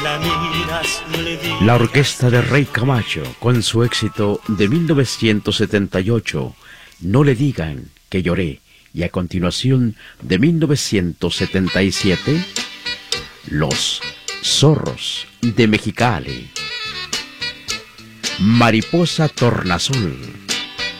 La orquesta de Rey Camacho, con su éxito de 1978, No le digan que lloré, y a continuación de 1977, Los Zorros de Mexicali, Mariposa Tornasol.